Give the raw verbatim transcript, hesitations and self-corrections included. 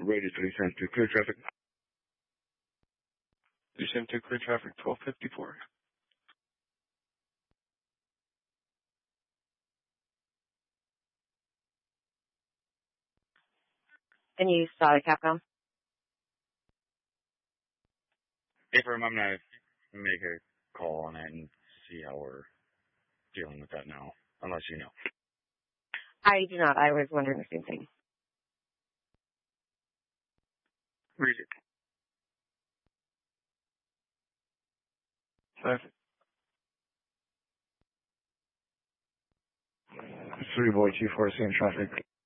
Radio three seventy-two, clear traffic. three seventy-two, clear traffic, twelve fifty-four. And you saw the Capcom? Affirm, I'm going to make a call on it and see how we're dealing with that now, unless you know. I do not. I was wondering the same thing. Read it. Traffic. Three boy two four, seeing traffic.